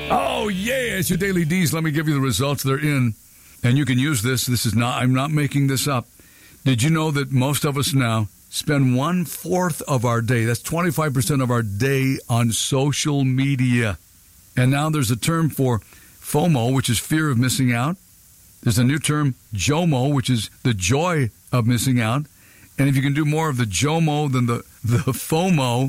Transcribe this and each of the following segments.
Oh, yeah, it's your Daily D's. Let me give you the results. They're in, and you can use this. I'm not making this up. Did you know that most of us now spend 1/4 of our day, that's 25% of our day, on social media? And now there's a term for FOMO, which is fear of missing out. There's a new term, JOMO, which is the joy of missing out. And if you can do more of the JOMO than the FOMO,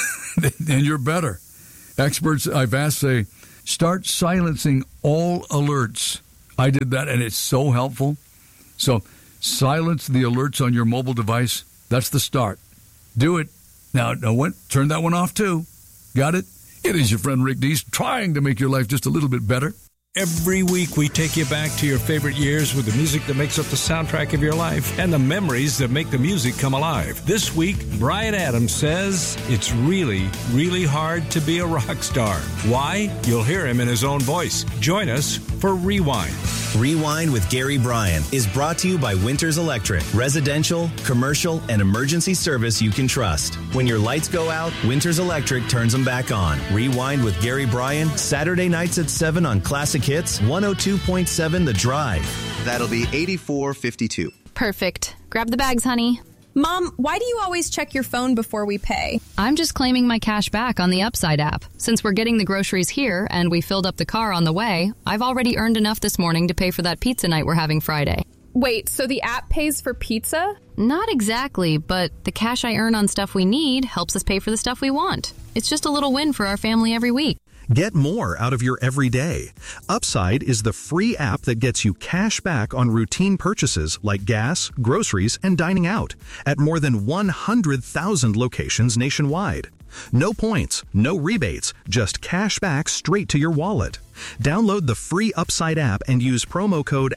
then you're better. Experts I've asked say, start silencing all alerts. I did that, and it's so helpful. So silence the alerts on your mobile device. That's the start. Do it. Now, turn that one off, too. Got it? It is your friend Rick Dees, trying to make your life just a little bit better. Every week we take you back to your favorite years with the music that makes up the soundtrack of your life and the memories that make the music come alive. This week, Bryan Adams says it's really, really hard to be a rock star. Why? You'll hear him in his own voice. Join us for Rewind. Rewind with Gary Bryan is brought to you by Winters Electric. Residential, commercial, and emergency service you can trust. When your lights go out, Winters Electric turns them back on. Rewind with Gary Bryan, Saturday nights at 7 on Classic Hits 102.7 The Drive. That'll be 84.52. Perfect. Grab the bags, honey. Mom, why do you always check your phone before we pay? I'm just claiming my cash back on the Upside app. Since we're getting the groceries here and we filled up the car on the way, I've already earned enough this morning to pay for that pizza night we're having Friday. Wait, so the app pays for pizza? Not exactly, but the cash I earn on stuff we need helps us pay for the stuff we want. It's just a little win for our family every week. Get more out of your everyday. Upside is the free app that gets you cash back on routine purchases like gas, groceries, and dining out at more than 100,000 locations nationwide. No points, no rebates, just cash back straight to your wallet. Download the free Upside app and use promo code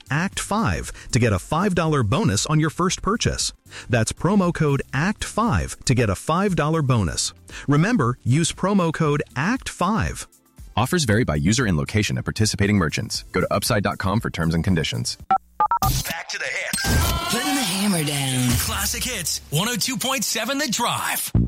ACT5 to get a $5 bonus on your first purchase. That's promo code ACT5 to get a $5 bonus. Remember, use promo code ACT5. Offers vary by user and location at participating merchants. Go to upside.com for terms and conditions. Back to the hits. Putting the hammer down. Classic Hits, 102.7 The Drive.